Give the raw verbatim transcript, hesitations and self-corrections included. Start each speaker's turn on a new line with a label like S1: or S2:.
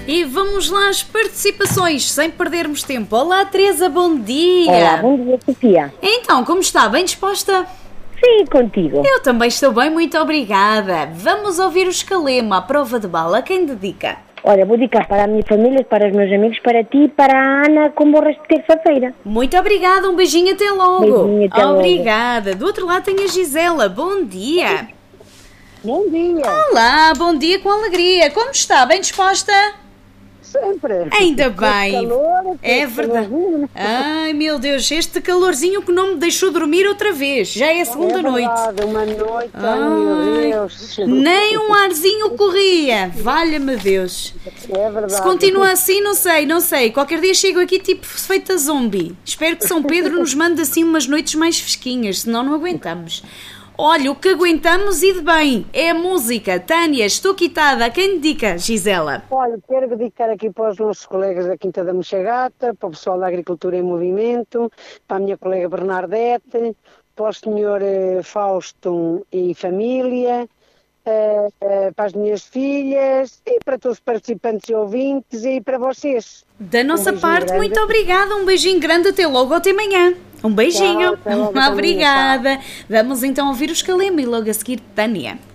S1: E vamos lá às participações, sem perdermos tempo. Olá, Teresa, bom dia.
S2: Olá, bom dia, Sofia.
S1: Então, como está? Bem disposta?
S2: Sim, contigo.
S1: Eu também estou bem, muito obrigada. Vamos ouvir o escalema, a prova de bala. Quem dedica?
S2: Olha, vou dedicar para a minha família, para os meus amigos, para ti e para a Ana, como o resto de terça-feira.
S1: Muito obrigada, um beijinho, até logo.
S2: Beijinho, até logo.
S1: Obrigada. Do outro lado tem a Gisela, bom dia.
S3: Bom dia.
S1: Olá, bom dia com alegria. Como está? Bem disposta?
S3: Sempre.
S1: Ainda
S3: Com
S1: bem.
S3: calor,
S1: É verdade.
S3: calorzinho.
S1: Ai, meu Deus, este calorzinho que não me deixou dormir outra vez. Já é a segunda
S3: é
S1: noite.
S3: verdade, uma noite, ai,
S1: Ai,
S3: meu Deus.
S1: nem um arzinho corria. Valha-me Deus.
S3: É verdade.
S1: Se continua assim, não sei, não sei. Qualquer dia chego aqui tipo feita zombie. Espero que São Pedro nos mande assim umas noites mais fresquinhas, senão não aguentamos. Olha, o que aguentamos e de bem é a música. Tânia, estou quitada. A quem dedica, Gisela?
S3: Olha, quero dedicar aqui para os nossos colegas da Quinta da Mochagata, para o pessoal da Agricultura em Movimento, para a minha colega Bernardete, para o senhor eh, Fausto e família, eh, eh, para as minhas filhas e para todos os participantes e ouvintes e para vocês.
S1: Da nossa
S3: beijinho
S1: parte,
S3: grande.
S1: muito obrigada. Um beijinho grande, até logo, até amanhã. Um beijinho.
S3: Tchau, até logo, até amanhã,
S1: Obrigada. Vamos então ouvir o escalema e logo a seguir Tânia.